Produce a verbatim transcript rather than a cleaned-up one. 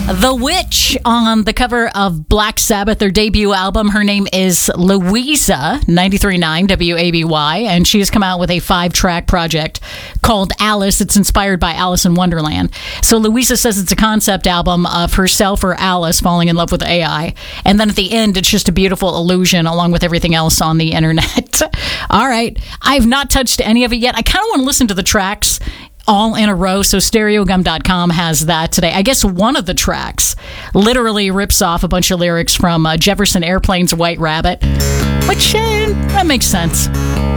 The Witch on the cover of Black Sabbath, their debut album. Her name is Louisa, ninety-three point nine W A B Y, and she has come out with a five-track project called Alice. It's inspired by Alice in Wonderland. So Louisa says it's a concept album of herself or Alice falling in love with A I, and then at the end, it's just a beautiful illusion along with everything else on the internet. All right. I've not touched any of it yet. I kind of want to listen to the tracks all in a row, so Stereogum dot com has that today. I guess one of the tracks literally rips off a bunch of lyrics from uh, Jefferson Airplane's White Rabbit, which uh, that makes sense.